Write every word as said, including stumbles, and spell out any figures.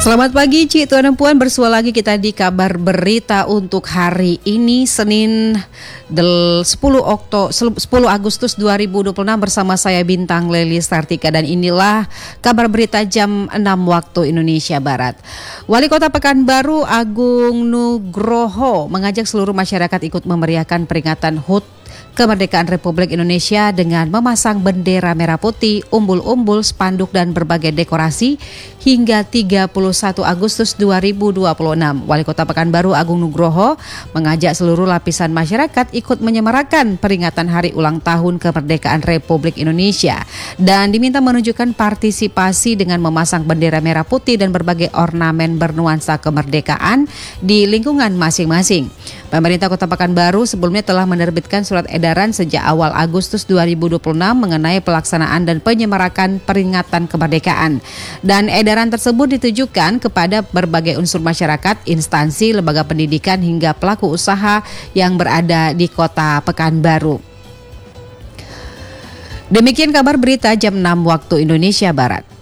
Selamat pagi Ci, Tuan dan Puan, bersua lagi kita di kabar berita untuk hari ini Senin sepuluh Agustus dua ribu dua puluh enam bersama saya Bintang Leli Sartika, dan inilah kabar berita jam enam waktu Indonesia Barat. Wali Kota Pekanbaru Agung Nugroho mengajak seluruh masyarakat ikut memeriahkan peringatan H U T Kemerdekaan Republik Indonesia dengan memasang bendera merah putih, umbul-umbul, spanduk dan berbagai dekorasi hingga tiga puluh satu Agustus dua ribu dua puluh enam. Wali Kota Pekanbaru Agung Nugroho mengajak seluruh lapisan masyarakat ikut menyemarakan peringatan Hari Ulang Tahun Kemerdekaan Republik Indonesia dan diminta menunjukkan partisipasi dengan memasang bendera merah putih dan berbagai ornamen bernuansa kemerdekaan di lingkungan masing-masing. Pemerintah Kota Pekanbaru sebelumnya telah menerbitkan surat edaran sejak awal Agustus dua ribu dua puluh enam mengenai pelaksanaan dan penyemarakan peringatan kemerdekaan. Dan edaran tersebut ditujukan kepada berbagai unsur masyarakat, instansi, lembaga pendidikan hingga pelaku usaha yang berada di Kota Pekanbaru. Demikian kabar berita jam enam waktu Indonesia Barat.